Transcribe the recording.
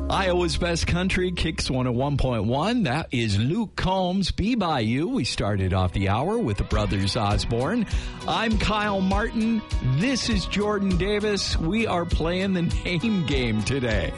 Iowa's Best Country, Kicks 101.1. That is Luke Combs, Be By You. We started off the hour with the Brothers Osborne. I'm Kyle Martin. This is Jordan Davis. We are playing the name game today.